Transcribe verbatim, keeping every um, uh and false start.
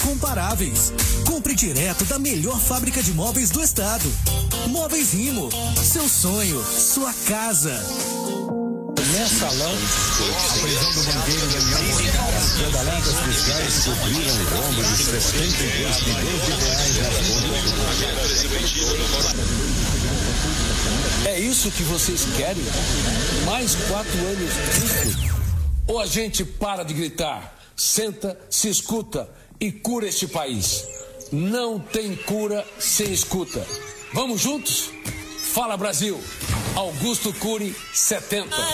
incomparáveis. Compre direto da melhor fábrica de móveis do estado. Móveis Rimo. Seu sonho, sua casa. Mensalão, a prisão do banqueiro Daniel Monteiro. As pedaladas fiscais cobriram o rombo de setenta e dois milhões de reais nas contas. É isso que vocês querem? Mais quatro anos disso? Ou a gente para de gritar, senta, se escuta e cura este país? Não tem cura sem escuta. Vamos juntos? Fala, Brasil! Augusto Cury, setenta.